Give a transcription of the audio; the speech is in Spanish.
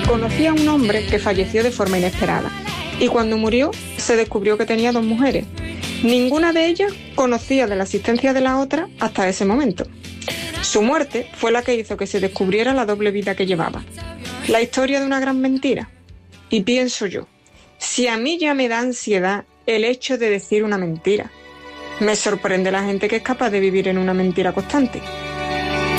Conocí a un hombre que falleció de forma inesperada y cuando murió se descubrió que tenía 2 mujeres. Ninguna de ellas conocía de la existencia de la otra hasta ese momento. Su muerte fue la que hizo que se descubriera la doble vida que llevaba. La historia de una gran mentira. Y pienso yo, si a mí ya me da ansiedad el hecho de decir una mentira, me sorprende la gente que es capaz de vivir en una mentira constante.